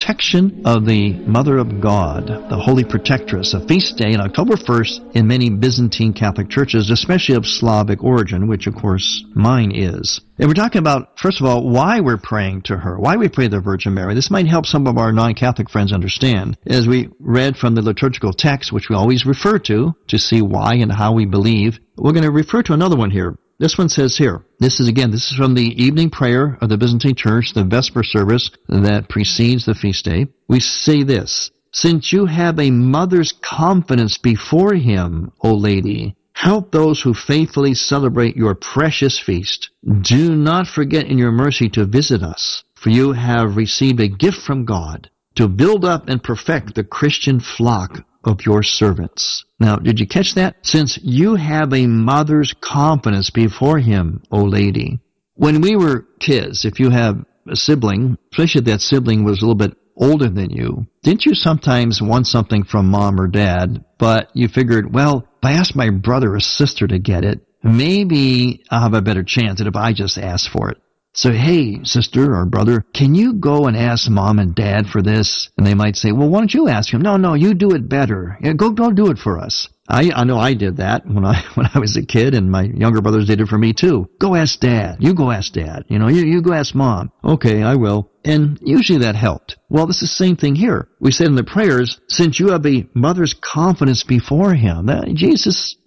protection of the Mother of God, the Holy Protectress, a feast day on October 1st in many Byzantine Catholic churches, especially of Slavic origin, which of course mine is. And we're talking about, first of all, why we're praying to her, why we pray to the Virgin Mary. This might help some of our non-Catholic friends understand. As we read from the liturgical text, which we always refer to see why and how we believe, we're going to refer to another one here. This one says here, this is from the evening prayer of the Byzantine Church, the Vesper service that precedes the feast day. We say this: since you have a mother's confidence before him, O Lady, help those who faithfully celebrate your precious feast. Do not forget in your mercy to visit us, for you have received a gift from God to build up and perfect the Christian flock of your servants. Now, did you catch that? Since you have a mother's confidence before him, O Lady. When we were kids, if you have a sibling, especially if that sibling was a little bit older than you, didn't you sometimes want something from mom or dad, but you figured, well, if I ask my brother or sister to get it, maybe I'll have a better chance than if I just ask for it. So, hey, sister or brother, can you go and ask mom and dad for this? And they might say, well, why don't you ask him? No, you do it better. Yeah, go do it for us. I know I did that when I was a kid, and my younger brothers did it for me too. Go ask dad. You go ask dad. You go ask mom. Okay, I will. And usually that helped. Well, this is the same thing here. We said in the prayers, since you have a mother's confidence before him, Jesus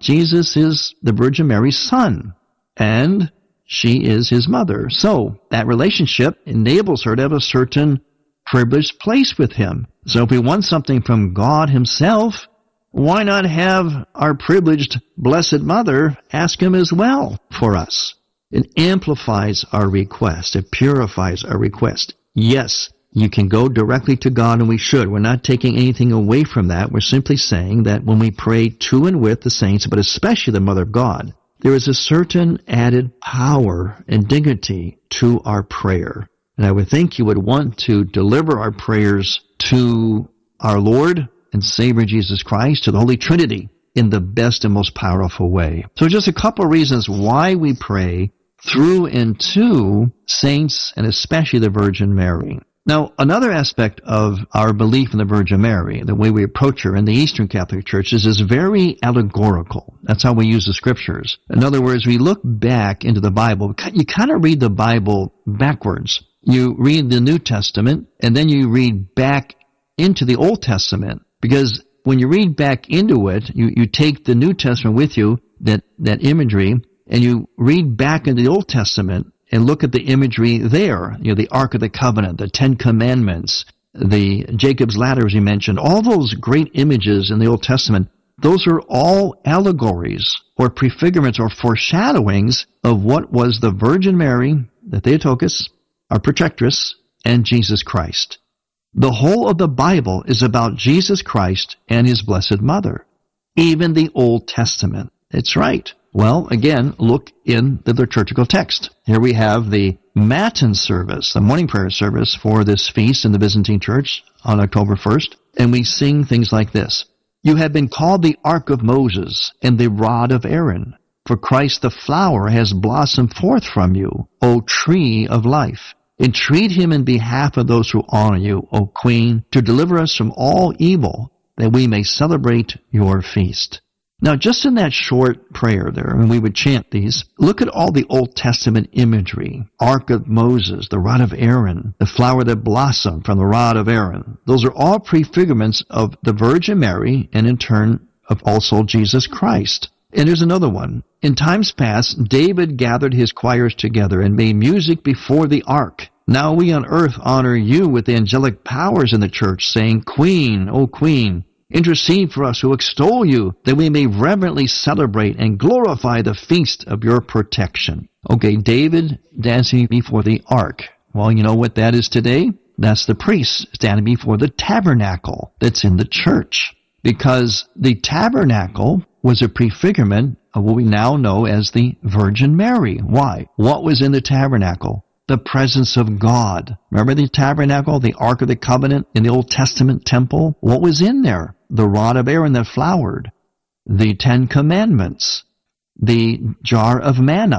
is the Virgin Mary's son. And she is his mother. So that relationship enables her to have a certain privileged place with him. So if we want something from God himself, why not have our privileged Blessed Mother ask him as well for us? It amplifies our request. It purifies our request. Yes, you can go directly to God, and we should. We're not taking anything away from that. We're simply saying that when we pray to and with the saints, but especially the Mother of God, there is a certain added power and dignity to our prayer. And I would think you would want to deliver our prayers to our Lord and Savior Jesus Christ, to the Holy Trinity, in the best and most powerful way. So just a couple of reasons why we pray through and to saints, and especially the Virgin Mary. Now, another aspect of our belief in the Virgin Mary, the way we approach her in the Eastern Catholic Churches, is very allegorical. That's how we use the Scriptures. In other words, we look back into the Bible. You kind of read the Bible backwards. You read the New Testament, and then you read back into the Old Testament, because when you read back into it, you take the New Testament with you, that imagery, and you read back into the Old Testament, and look at the imagery there, the Ark of the Covenant, the Ten Commandments, the Jacob's Ladder, as you mentioned, all those great images in the Old Testament, those are all allegories or prefigurements or foreshadowings of what was the Virgin Mary, the Theotokos, our protectress, and Jesus Christ. The whole of the Bible is about Jesus Christ and his Blessed Mother, even the Old Testament. It's right. Well, again, look in the liturgical text. Here we have the Matin service, the morning prayer service for this feast in the Byzantine Church on October 1st, and we sing things like this. You have been called the Ark of Moses and the Rod of Aaron, for Christ the flower has blossomed forth from you, O tree of life. Entreat him in behalf of those who honor you, O Queen, to deliver us from all evil, that we may celebrate your feast. Now, just in that short prayer there, and we would chant these, look at all the Old Testament imagery. Ark of Moses, the rod of Aaron, the flower that blossomed from the rod of Aaron. Those are all prefigurements of the Virgin Mary, and in turn of also Jesus Christ. And there's another one. In times past, David gathered his choirs together and made music before the ark. Now we on earth honor you with the angelic powers in the church, saying, Queen, O Queen, intercede for us who extol you, that we may reverently celebrate and glorify the feast of your protection. Okay, David dancing before the ark. Well, you know what that is today? That's the priests standing before the tabernacle that's in the church. Because the tabernacle was a prefigurement of what we now know as the Virgin Mary. Why? What was in the tabernacle? The presence of God. Remember the tabernacle, the Ark of the Covenant in the Old Testament temple? What was in there? The rod of Aaron that flowered, the Ten Commandments, the jar of manna,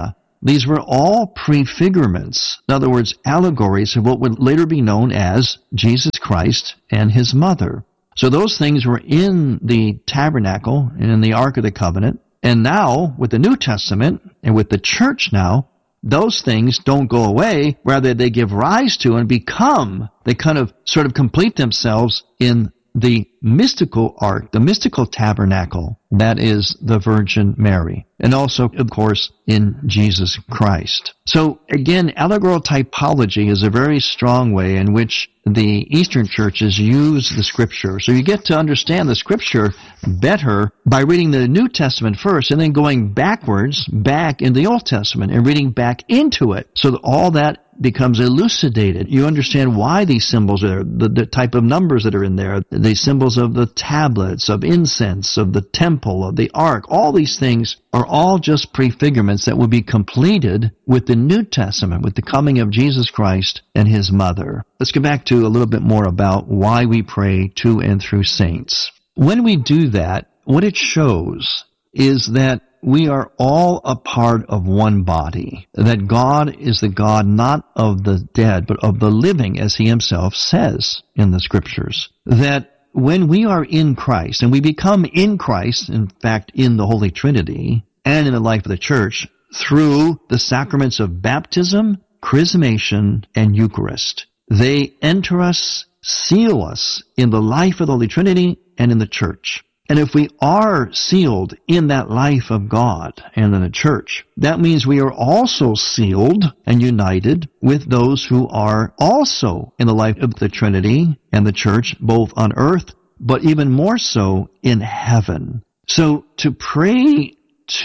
These were all prefigurements, in other words, allegories of what would later be known as Jesus Christ and his mother. So those things were in the tabernacle and in the Ark of the Covenant. And now, with the New Testament and with the church now, those things don't go away. Rather, they give rise to and become, they kind of sort of complete themselves in the mystical ark, the mystical tabernacle, that is the Virgin Mary. And also, of course, in Jesus Christ. So, again, allegorical typology is a very strong way in which the Eastern churches use the Scripture. So you get to understand the Scripture better by reading the New Testament first and then going backwards, back in the Old Testament and reading back into it. So that all that becomes elucidated. You understand why these symbols are there, the type of numbers that are in there, the symbols of the tablets, of incense, of the temple, of the ark. All these things are all just prefigurements that will be completed with the New Testament, with the coming of Jesus Christ and his mother. Let's get back to a little bit more about why we pray to and through saints. When we do that, what it shows is that we are all a part of one body, that God is the God not of the dead, but of the living, as he himself says in the Scriptures. That when we are in Christ, and we become in Christ, in fact, in the Holy Trinity, and in the life of the church, through the sacraments of baptism, chrismation, and Eucharist. They enter us, seal us in the life of the Holy Trinity and in the church. And if we are sealed in that life of God and in the church, that means we are also sealed and united with those who are also in the life of the Trinity and the church, both on earth, but even more so in heaven. So to pray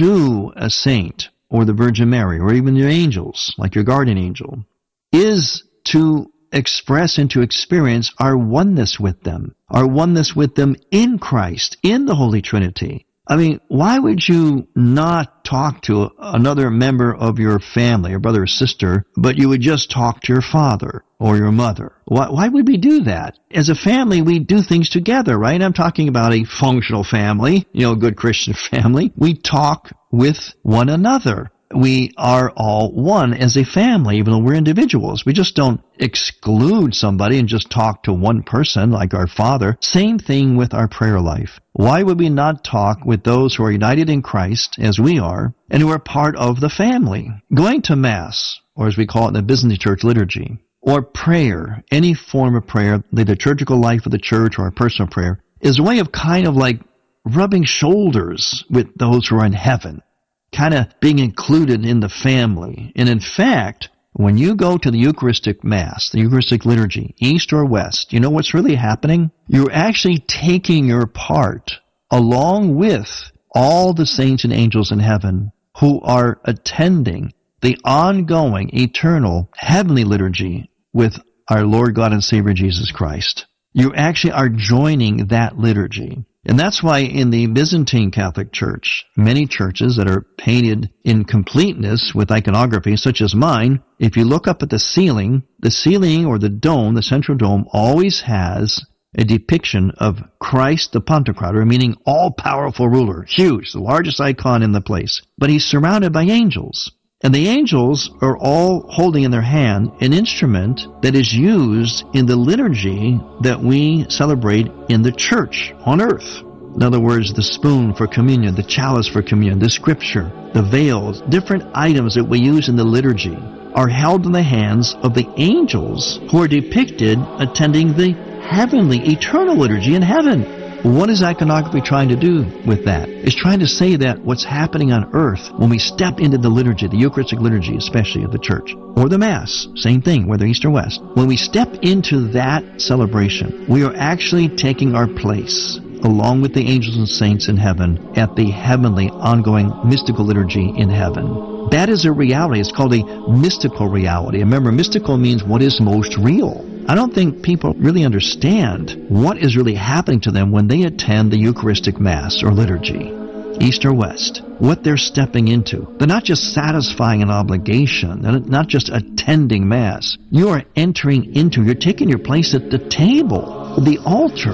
to a saint or the Virgin Mary or even your angels, like your guardian angel, is to express and to experience our oneness with them in Christ, in the Holy Trinity. I mean, why would you not talk to another member of your family, your brother or sister, but you would just talk to your father or your mother? Why would we do that? As a family, we do things together, right? I'm talking about a functional family, a good Christian family. We talk with one another. We are all one as a family, even though we're individuals. We just don't exclude somebody and just talk to one person like our Father. Same thing with our prayer life. Why would we not talk with those who are united in Christ, as we are, and who are part of the family? Going to Mass, or as we call it in the Byzantine Church liturgy, or prayer, any form of prayer, the liturgical life of the church or our personal prayer, is a way of kind of like rubbing shoulders with those who are in heaven. Kind of being included in the family. And in fact, when you go to the Eucharistic Mass, the Eucharistic liturgy, East or West, you know what's really happening? You're actually taking your part along with all the saints and angels in heaven who are attending the ongoing, eternal, heavenly liturgy with our Lord God and Savior Jesus Christ. You actually are joining that liturgy. And that's why in the Byzantine Catholic Church, many churches that are painted in completeness with iconography, such as mine, if you look up at the ceiling or the dome, the central dome, always has a depiction of Christ the Pantocrator, meaning all-powerful ruler, huge, the largest icon in the place. But he's surrounded by angels. And the angels are all holding in their hand an instrument that is used in the liturgy that we celebrate in the church on earth. In other words, the spoon for communion, the chalice for communion, the scripture, the veils, different items that we use in the liturgy are held in the hands of the angels who are depicted attending the heavenly, eternal liturgy in heaven. What is iconography trying to do with that? It's trying to say that what's happening on earth when we step into the liturgy, the Eucharistic liturgy, especially of the church, or the Mass, same thing, whether East or West, when we step into that celebration, we are actually taking our place along with the angels and saints in heaven at the heavenly, ongoing, mystical liturgy in heaven. That is a reality. It's called a mystical reality. Remember, mystical means what is most real. I don't think people really understand what is really happening to them when they attend the Eucharistic Mass or liturgy, East or West, what they're stepping into. They're not just satisfying an obligation. They're not just attending Mass. You are entering into, you're taking your place at the table, the altar.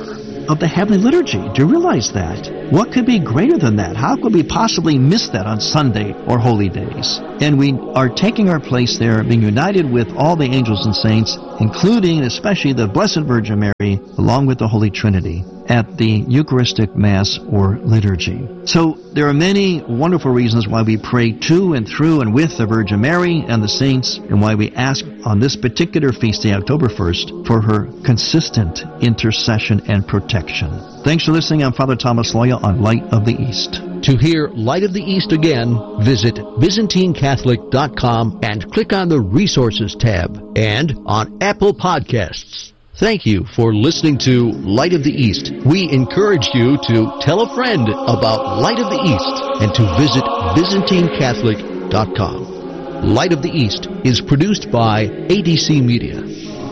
of the heavenly liturgy. Do you realize that? What could be greater than that? How could we possibly miss that on Sunday or holy days? And we are taking our place there, being united with all the angels and saints, including and especially the Blessed Virgin Mary, along with the Holy Trinity, at the Eucharistic Mass or liturgy. So there are many wonderful reasons why we pray to and through and with the Virgin Mary and the saints, and why we ask on this particular feast day, October 1st, for her consistent intercession and protection. Thanks for listening. I'm Father Thomas Loya on Light of the East. To hear Light of the East again, visit ByzantineCatholic.com and click on the Resources tab, and on Apple Podcasts. Thank you for listening to Light of the East. We encourage you to tell a friend about Light of the East and to visit ByzantineCatholic.com. Light of the East is produced by ADC Media.